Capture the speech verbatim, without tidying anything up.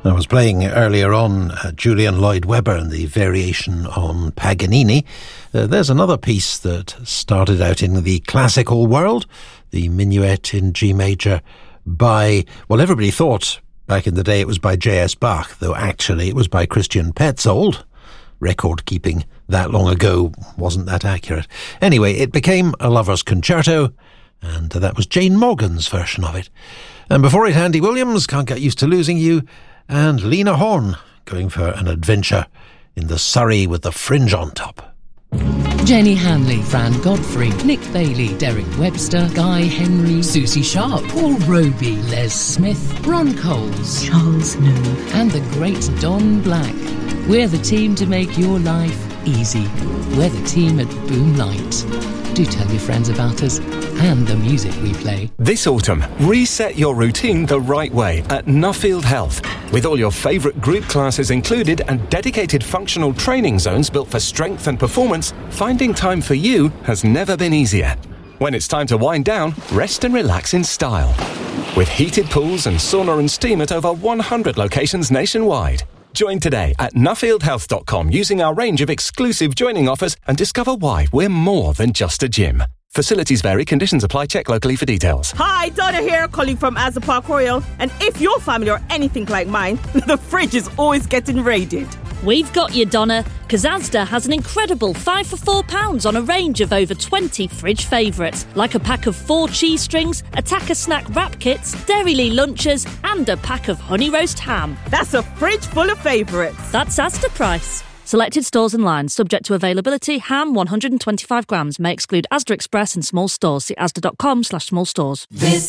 I was playing earlier on uh, Julian Lloyd Webber and the variation on Paganini. Uh, there's another piece that started out in the classical world, the Minuet in G major by, well, everybody thought back in the day it was by J S Bach, though actually it was by Christian Petzold. Record keeping that long ago wasn't that accurate. Anyway, it became a lover's concerto, and that was Jane Morgan's version of it. And before it, Andy Williams, Can't Get Used to Losing You, and Lena Horne going for an adventure in the Surrey with the fringe on top. Jenny Hanley, Fran Godfrey, Nick Bailey, Derek Webster, Guy Henry, Susie Sharp, Paul Roby, Les Smith, Ron Coles, Charles Nove, and the great Don Black. We're the team to make your life easy. We're the team at Boomlight. Do tell your friends about us and the music we play. This autumn, reset your routine the right way at Nuffield Health. With all your favourite group classes included and dedicated functional training zones built for strength and performance, finding time for you has never been easier. When it's time to wind down, rest and relax in style. With heated pools and sauna and steam at over one hundred locations nationwide. Join today at nuffield health dot com using our range of exclusive joining offers and discover why we're more than just a gym. Facilities vary, conditions apply, check locally for details. Hi, Donna here, calling from Asda Park Royal. And if your family are anything like mine, the fridge is always getting raided. We've got you, Donna, because Asda has an incredible five for four pounds on a range of over twenty fridge favourites, like a pack of four cheese strings, Attacker snack wrap kits, Dairylee lunches, and a pack of honey roast ham. That's a fridge full of favourites. That's Asda price. Selected stores and lines, subject to availability. Ham one hundred twenty-five grams may exclude Asda Express and small stores. See asda dot com slash small stores. This